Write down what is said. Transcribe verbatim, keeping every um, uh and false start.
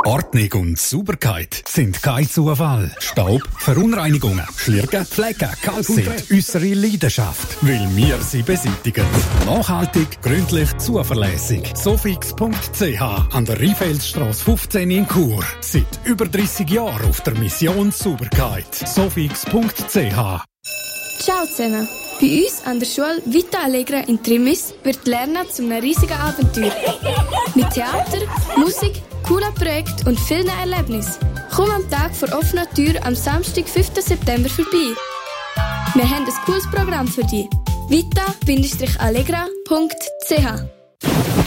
Ordnung und Sauberkeit sind kein Zufall. Staub, Verunreinigungen, Schlirgen, Flecken, Kalk sind unsere Leidenschaft, weil wir sie beseitigen. Nachhaltig, gründlich, zuverlässig. sofix punkt c h an der Rheinfeldstrasse fünfzehn in Chur. Seit über dreissig Jahren auf der Mission Sauberkeit. sofix punkt c h. Ciao zusammen. Bei uns an der Schule Vita Allegra in Trimis wird Lernen zu einem riesigen Abenteuer. Mit Theater, Musik, coolen Projekten und vielen Erlebnissen. Komm am Tag vor offener Tür am Samstag, fünften September vorbei. Wir haben ein cooles Programm für dich. vita Allegra punkt c h